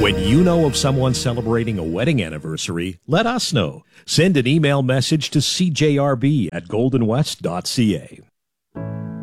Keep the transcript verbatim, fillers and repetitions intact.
When you know of someone celebrating a wedding anniversary, let us know. Send an email message to c j r b at golden west dot c a.